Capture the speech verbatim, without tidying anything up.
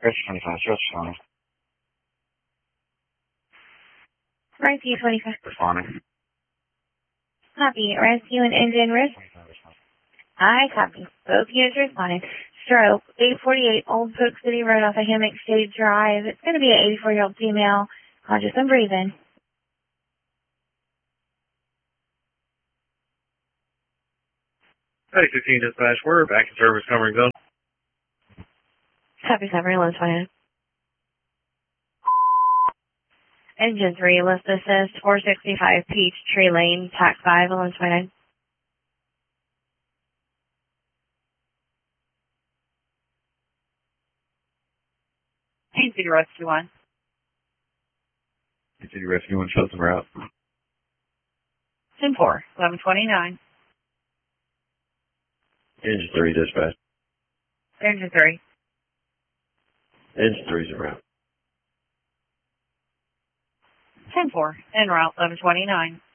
Rescue twenty-five, just responding. Rescue twenty-five. Responding. Copy. Rescue and engine risk. twenty-five, responding. I copy. Both units responding. Stroke, eight forty-eight Old Polk City Road off of Hammock State Drive. It's going to be an eighty-four-year-old female, conscious and breathing. Hey, fifteen dispatch, we're back in service covering zone. Copy, copy, eleven twenty-nine. Engine three, lift assist, four sixty-five Peachtree Lane, T A C five, eleven twenty-nine. Kansas City Rescue one. Kansas City Rescue one, shows them route. ten four, eleven twenty-nine. Engine three dispatch. Engine three. Engine three's en route. ten four, en route, eleven twenty-nine.